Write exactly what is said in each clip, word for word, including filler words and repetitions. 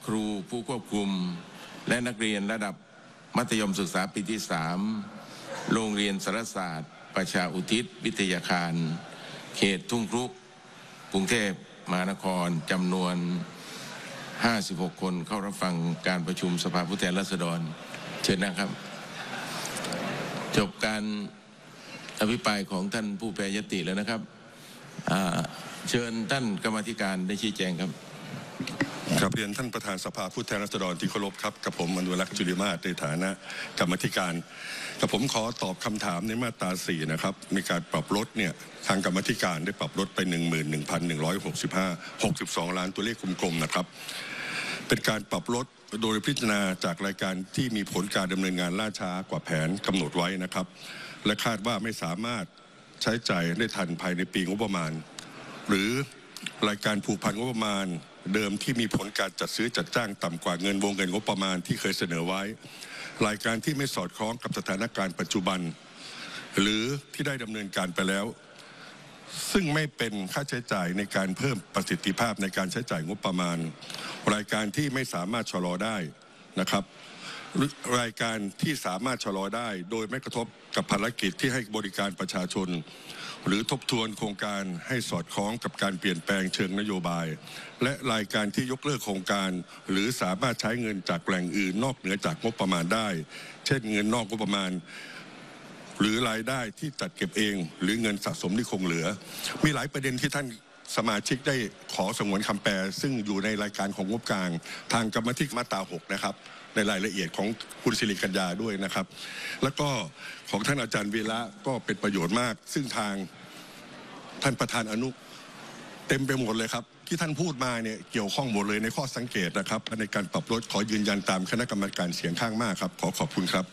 ครูผู้ควบคุมและนักเรียนระดับมัธยมศึกษาปีที่สามโรงเรียนสารศาสตร์ประชาอุทิศวิทยาคารเขตทุ่งครุกรุงเทพมหานครจำนวนห้าสิบหกคนเข้ารับฟังการประชุมสภาผู้แทนราษฎรเชิญนะครับจบการอภิปรายของท่านผู้แปรยติแล้วนะครับเชิญท่านกรรมาธิการได้ชี้แจงครับกราบเรียนท่านประธานสภาผู้แทนราษฎรที่เคารพครับกับผมอนุรักษ์จุลิมาศในฐานะกรรมาธิการกับผมขอตอบคำถามในมาตราสี่นะครับมีการปรับลดเนี่ยทางกรรมาธิการได้ปรับลดไป หนึ่งหมื่นหนึ่งพันหนึ่งร้อยหกสิบห้า หกสิบสอง ล้านตัวเลขกลมๆนะครับเป็นการปรับลดโดยพิจารณาจากรายการที่มีผลการดำเนินงานล่าช้ากว่าแผนกำหนดไว้นะครับและคาดว่าไม่สามารถใช้จ่ายได้ทันภายในปีงบประมาณหรือรายการผูกพันงบประมาณเดิมที่มีผลการจัดซื้อจัดจ้างต่ำกว่าเงินวงเงินงบประมาณที่เคยเสนอไว้รายการที่ไม่สอดคล้องกับสถานการณ์ปัจจุบันหรือที่ได้ดำเนินการไปแล้วซึ่งไม่เป็นค่าใช้จ่ายในการเพิ่มประสิทธิภาพในการใช้จ่ายงบประมาณรายการที่ไม่สามารถชะลอได้นะครับรายการที่สามารถชะลอได้โดยไม่กระทบกับภารกิจที่ให้บริการประชาชนหรือทบทวนโครงการให้สอดคล้องกับการเปลี่ยนแปลงเชิงนโยบายและรายการที่ยกเลิกโครงการหรือสามารถใช้เงินจากแหล่งอื่นนอกเหนือจากงบประมาณได้เช่นเงินนอกงบประมาณหรือรายได้ที่จัดเก็บเองหรือเงินสะสมที่คงเหลือมีหลายประเด็นที่ท่านสมาชิกได้ขอสงวนคำแปลซึ่งอยู่ในรายการของงบกลางทางกรรมธิการมาตราหกนะครับในรายละเอียดของคุณสิริกัญญาด้วยนะครับแล้วก็ของท่านอาจารย์วีระก็เป็นประโยชน์มากซึ่งทางท่านประธานอนุเต็มไปหมดเลยครับที่ท่านพูดมาเนี่ยเกี่ยวข้องหมดเลยในข้อสังเกตนะครับในการปรับลดขอยืนยันตามคณะกรรมการเสียงข้างมากครับขอขอบคุณครับ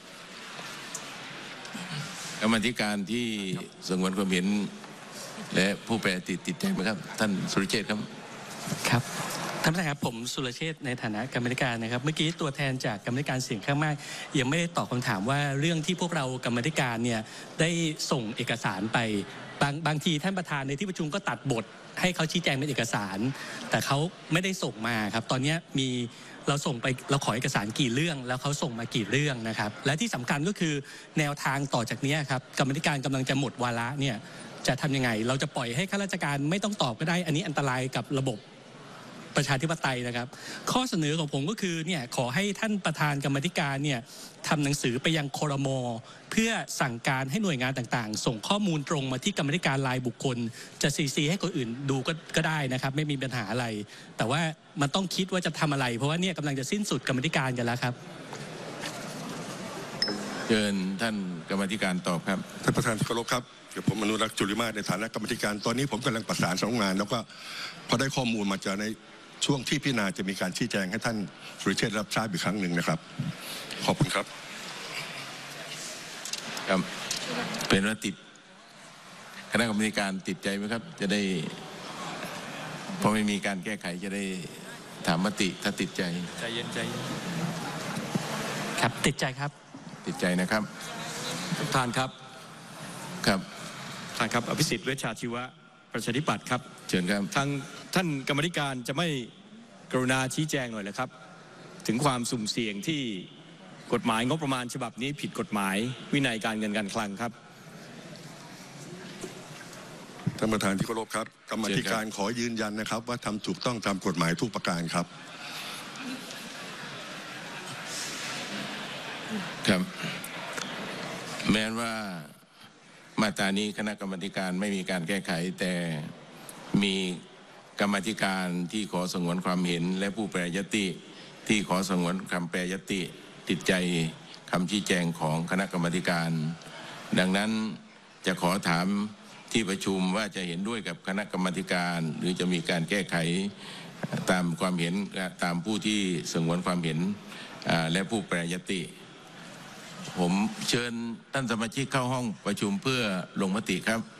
กรรมธิการที่สงวนความเห็นและผู้แปรติดติดใจไหมครับท่านสุรเชษฐ์ครับครับท่านประธานครับผมสุรเชษฐ์ในฐานะกรรมธิการนะครับเมื่อกี้ตัวแทนจากกรรมธิการเสียงข้างมากยังไม่ได้ตอบคำถามว่าเรื่องที่พวกเรากรรมธิการเนี่ยได้ส่งเอกสารไปบางบางทีท่านประธานในที่ประชุมก็ตัดบทให้เขาชี้แจงเป็นเอกสารแต่เขาไม่ได้ส่งมาครับตอนนี้มีเราส่งไปเราขอเอกสารกี่เรื่องแล้วเขาส่งมากี่เรื่องนะครับและที่สำคัญก็คือแนวทางต่อจากนี้ครับกรรมธิการกำลังจะหมดวาระเนี่ยจะทำยังไงเราจะปล่อยให้ข้าราชการไม่ต้องตอบก็ได้อันนี้อันตรายกับระบบประชาธิปไตยนะครับข้อเสนอของผมก็คือเนี่ยขอให้ท่านประธานกรรมธิการเนี่ยทำหนังสือไปยังครม.เพื่อสั่งการให้หน่วยงานต่างๆส่งข้อมูลตรงมาที่กรรมธิการรายบุคคลจะซีซีให้คนอื่นดูก็ก็ได้นะครับไม่มีปัญหาอะไรแต่ว่ามันต้องคิดว่าจะทำอะไรเพราะว่าเนี่ยกำลังจะสิ้นสุดกรรมธิการกันแล้วครับเชิญท่านกรรมธิการตอบครับท่านประธานที่เคารพครับกับผมอนุรักษ์จุลิมาศในฐานะกรรมธิการตอนนี้ผมกำลังประสานสำนักงานแล้วก็พอได้ข้อมูลมาจากในช่วงที่พิจารณาจะมีการชี้แจงให้ท่านสุรเชษฐ์รับทราบอีกครั้งหนึ่งนะครับขอบคุณครับครับเป็นว่าติดคณะกรรมการติดใจไหมครับจะได้พอไม่มีการแก้ไขจะได้ถามมติถ้าติดใจใจเย็นใจเย็นครับติดใจครับติดใจนะครับท่านครับครับท่านครับอภิสิทธิ์เวชชาชีวะประชาธิปัตย์ครับเชิญครับทางท่านกรรมธิการจะไม่กรุณาชี้แจงหน่อยเหรอครับถึงความสุ่มเสี่ยงที่กฎหมายงบประมาณฉบับนี้ผิดกฎหมายวินัยการเงินการคลังครับท่านประธานที่เคารพครับกรรมธิการขอยืนยันนะครับว่าทำถูกต้องตามกฎหมายทุกประการครับครับแม้ว่ามาตรานี้คณะกรรมการไม่มีการแก้ไขแต่มีกรรมธิการที่ขอสงวนความเห็นและผู้แปรยติที่ขอสงวนคำแปรยติติดใจคำชี้แจงของคณะกรรมการดังนั้นจะขอถามที่ประชุมว่าจะเห็นด้วยกับคณะกรรมการหรือจะมีการแก้ไขตามความเห็นตามผู้ที่สงวนความเห็นและผู้แปรยติผมเชิญท่านสมาชิกเข้าห้องประชุมเพื่อลงมติครับ